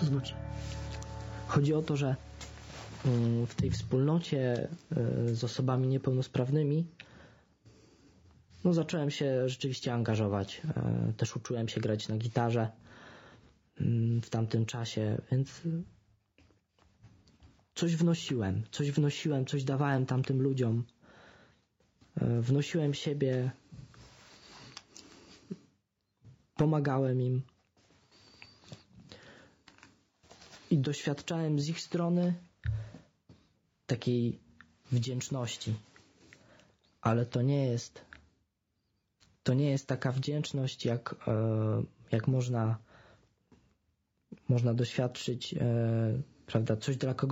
to znaczy? Chodzi o to, że w tej wspólnocie z osobami niepełnosprawnymi zacząłem się rzeczywiście angażować. Też uczyłem się grać na gitarze w tamtym czasie, więc coś wnosiłem, coś dawałem tamtym ludziom. Wnosiłem siebie, pomagałem im i doświadczałem z ich strony takiej wdzięczności. Ale to nie jest taka wdzięczność, jak można doświadczyć, prawda, coś dla kogoś